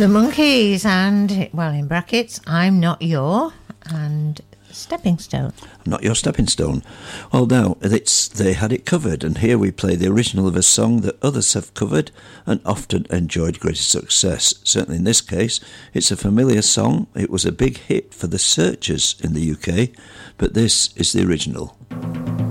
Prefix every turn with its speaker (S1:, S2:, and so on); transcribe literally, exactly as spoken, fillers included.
S1: The Monkees and, well, in brackets, I'm Not Your, and Stepping Stone.
S2: Not Your Stepping Stone. Well, now, it's they had it covered, and here we play the original of a song that others have covered and often enjoyed greater success. Certainly in this case, it's a familiar song. It was a big hit for the Searchers in the U K, but this is the original.